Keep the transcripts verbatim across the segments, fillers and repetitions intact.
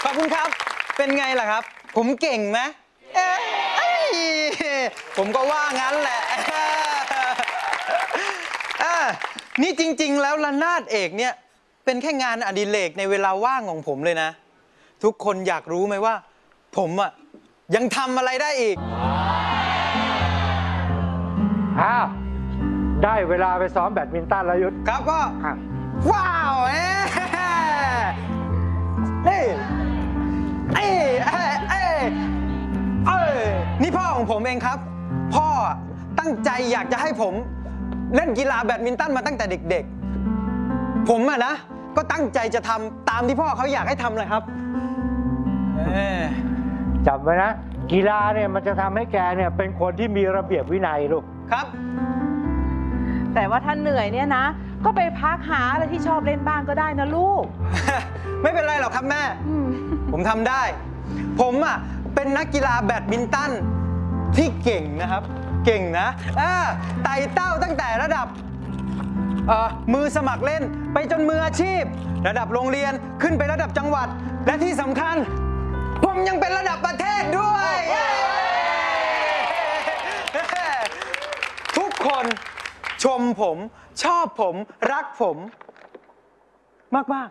อบคุณครับเป็นไงล่ะครับผมเก่งไหมเอ้ยผมก็ว่างั้นแหละนี่จริงๆแล้วระนาดเอกเนี่ยเป็นแค่งานอดิเรกในเวลาว่างของผมเลยนะทุกคนอยากรู้ไหมว่าผมอ่ะยังทำอะไรได้อีกอ้าวได้เวลาไปซ้อมแบดมินตันแล้วยุทธครับพ่อว้าวเอ๊ะเอ้ยเอ้ยเอ้ยเอ้ยเอ้ยนี่พ่อของผมเองครับพ่อตั้งใจอยากจะให้ผมเล่นกีฬาแบดมินตันมาตั้งแต่เด็กๆผมอะนะก็ตั้งใจจะทำตามที่พ่อเขาอยากให้ทำเลยครับจำไว้นะกีฬาเนี่ยมันจะทำให้แกเนี่ยเป็นคนที่มีระเบียบวินัยลูกครับแต่ว่าถ้าเหนื่อยเนี่ยนะก็ไปพักหาอะไรที่ชอบเล่นบ้างก็ได้นะลูกไม่เป็นไรหรอกครับแม่ผมทำได้ผมอ่ะเป็นนักกีฬาแบดมินตันที่เก่งนะครับเก่งนะไต่เต้าตั้งแต่ระดับมือสมัครเล่นไปจนมืออาชีพระดับโรงเรียนขึ้นไประดับจังหวัดและที่สำคัญผมยังเป็นระดับประเทศด้วยทุกคนชมผมชอบผมรักผมมาก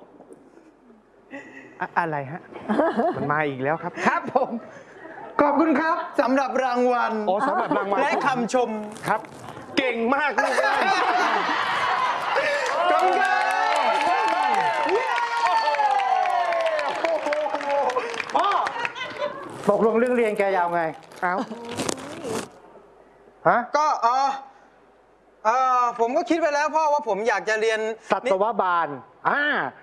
ๆอะไรฮะมันมาอีกแล้วครับครับผมขอบคุณครับสำหรับรางวัลโอ้สำหรับรางวัลและคำชมครับเก่งมากลูกขอบคุณครับพ่อตกลงเรื่องเรียนแกยาวไงเอ้าฮะก็เออเออผมก็คิดไปแล้วพ่อว่าผมอยากจะเรียนสัตวบาลอ่า